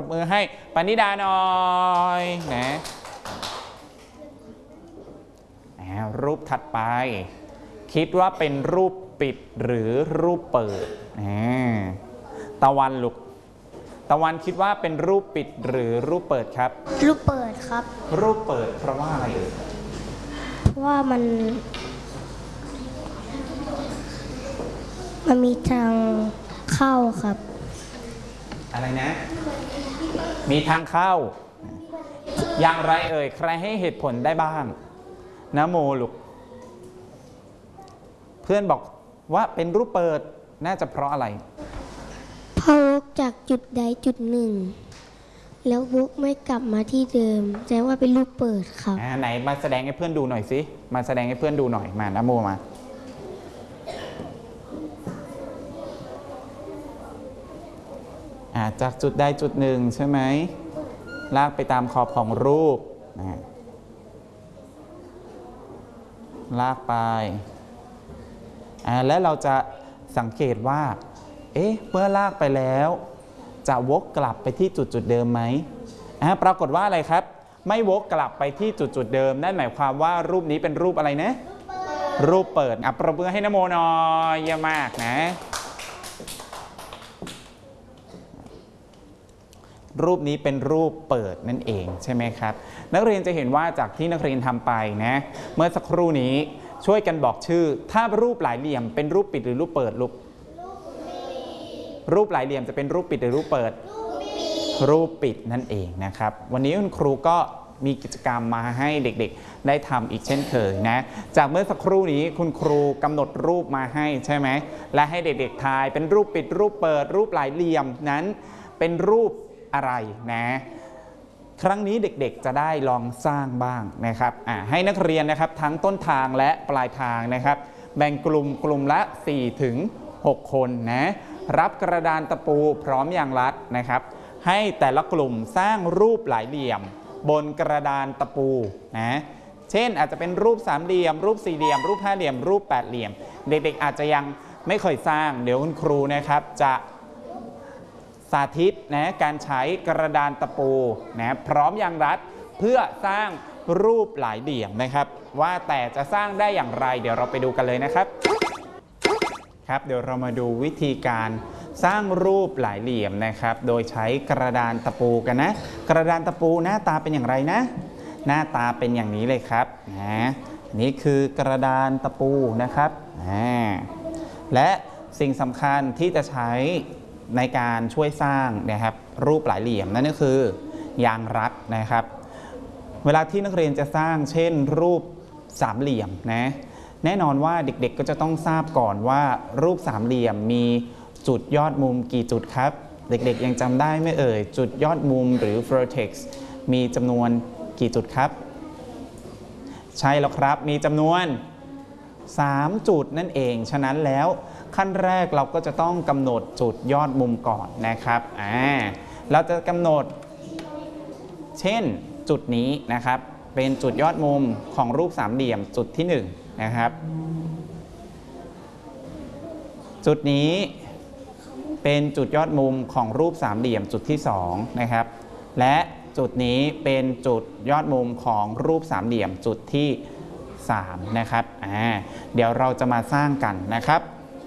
มือให้ปณิดาหน่อยนะรูปถัดไปคิดว่าเป็นรูปปิดหรือรูปเปิดตะวันลูกตะวันคิดว่าเป็นรูปปิดหรือรูปเปิดครับรูปเปิดครับรูปเปิดเพราะว่าอะไรเอ่ยเพราะว่ามันมีทางเข้าครับอะไรนะมีทางเข้าอย่างไรเอ่ยใครให้เหตุผลได้บ้างนะโมลูกเพื่อนบอกว่าเป็นรูปเปิดน่าจะเพราะอะไรพอวกจากจุดใดจุดหนึ่งแล้ววกไม่กลับมาที่เดิมแสดงว่าเป็นรูปเปิดครับไหนมาแสดงให้เพื่อนดูหน่อยสิมาแสดงให้เพื่อนดูหน่อยมานะโมมาจากจุดใดจุดหนึ่งใช่ไหมลากไปตามขอบของรูปลากไปและเราจะสังเกตว่าเมื่อลากไปแล้วจะวกกลับไปที่จุดเดิมไหมปรากฏว่าอะไรครับไม่วกกลับไปที่จุดเดิมนั่นหมายความว่ารูปนี้เป็นรูปอะไรนะรูปเปิดปรบมือให้นะโมหน่อยเยี่ยมมากนะรูปนี้เป็นรูปเปิดนั่นเองใช่ไหมครับนักเรียนจะเห็นว่าจากที่นักเรียนทำไปนะเมื่อสักครู่นี้ช่วยกันบอกชื่อถ้ารูปหลายเหลี่ยมเป็นรูปปิดหรือรูปเปิดรูปหลายเหลี่ยมจะเป็นรูปปิดหรือรูปเปิดรูปปิดนั่นเองนะครับวันนี้คุณครูก็มีกิจกรรมมาให้เด็กๆได้ทำอีกเช่นเคยนะจากเมื่อสักครู่นี้คุณครูกำหนดรูปมาให้ใช่ไหมและให้เด็กๆทายเป็นรูปปิดรูปเปิดรูปหลายเหลี่ยมนั้นเป็นรูปอะไรนะครั้งนี้เด็กๆจะได้ลองสร้างบ้างนะครับให้นักเรียนนะครับทั้งต้นทางและปลายทางนะครับแบ่งกลุ่มละ4 ถึง 6 คนนะรับกระดานตะปูพร้อมยางรัดนะครับให้แต่ละกลุ่มสร้างรูปหลายเหลี่ยมบนกระดานตะปูนะเช่นอาจจะเป็นรูป3 เหลี่ยมรูป4 เหลี่ยมรูป5 เหลี่ยมรูป8 เหลี่ยมเด็กๆอาจจะยังไม่เคยสร้างเดี๋ยวคุณครูนะครับจะสาธิตนะการใช้กระดานตะปูนะพร้อมยางรัดเพื่อสร้างรูปหลายเหลี่ยมนะครับว่าแต่จะสร้างได้อย่างไรเดี๋ยวเราไปดูกันเลยนะครับเดี๋ยวเรามาดูวิธีการสร้างรูปหลายเหลี่ยมนะครับโดยใช้กระดานตะปูกันนะกระดานตะปูหน้าตาเป็นอย่างไรนะหน้าตาเป็นอย่างนี้เลยครับนี่คือกระดานตะปูนะครับและสิ่งสำคัญที่จะใช้ในการช่วยสร้างนะครับรูปหลายเหลี่ยมนั่นก็คือยางรัดนะครับเวลาที่นักเรียนจะสร้างเช่นรูป3 เหลี่ยมนะแน่นอนว่าเด็กๆก็จะต้องทราบก่อนว่ารูป3 เหลี่ยมมีจุดยอดมุมกี่จุดครับเด็กๆยังจำได้ไหมเอ่ยจุดยอดมุมหรือ vertex มีจำนวนกี่จุดครับใช่แล้วครับมีจำนวน3 จุดนั่นเองฉะนั้นแล้วขั้นแรกเราก็จะต้องกำหนดจุดยอดมุมก่อนนะครับเราจะกำหนดเช่นจุดนี้นะครับเป็นจุดยอดมุมของรูป3 เหลี่ยมจุดที่1นะครับจุดนี้เป็นจุดยอดมุมของรูป3 เหลี่ยมจุดที่2นะครับและจุดนี้เป็นจุดยอดมุมของรูป3 เหลี่ยมจุดที่3นะครับเดี๋ยวเราจะมาสร้างกันนะครับ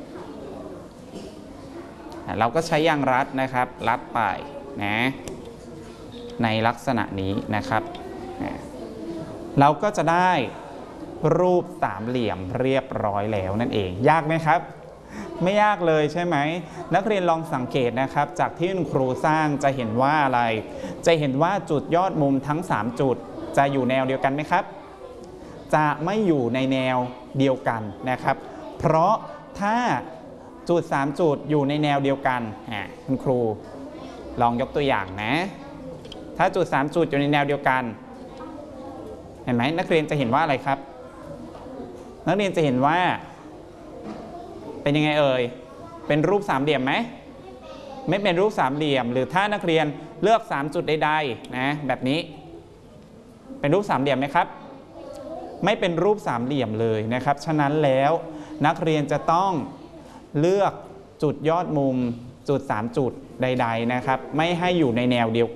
เราก็ใช้ยางรัดนะครับรัดไปนะในลักษณะนี้นะครับเราก็จะได้รูป3 เหลี่ยมเรียบร้อยแล้วนั่นเองยากไหมครับไม่ยากเลยใช่ไหมนักเรียนลองสังเกตนะครับจากที่คุณครูสร้างจะเห็นว่าอะไรจะเห็นว่าจุดยอดมุมทั้ง3 จุดจะอยู่แนวเดียวกันไหมครับจะไม่อยู่ในแนวเดียวกันนะครับเพราะถ้าจุด3 จุดอยู่ในแนวเดียวกันคุณครูลองยกตัวอย่างนะถ้าจุด3 จุดอยู่ในแนวเดียวกันเห็นไหมนักเรียนจะเห็นว่าอะไรครับนักเรียนจะเห็นว่าเป็นยังไงเอ่ยเป็นรูป3 เหลี่ยมไหมไม่เป็นรูป3 เหลี่ยมหรือถ้านักเรียนเลือก3 จุดใดๆนะแบบนี้เป็นรูป3 เหลี่ยมไหมครับไม่เป็นรูป3 เหลี่ยมเลยนะครับฉะนั้นแล้วนักเรียนจะต้องเลือกจุดยอดมุมจุด3 จุดใดๆนะครับไม่ให้อยู่ในแนวเดียว